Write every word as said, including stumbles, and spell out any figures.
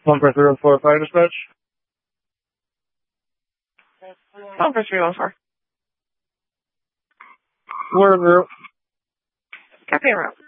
One for three one four fire dispatch. One for three one four. Where, Copy en route.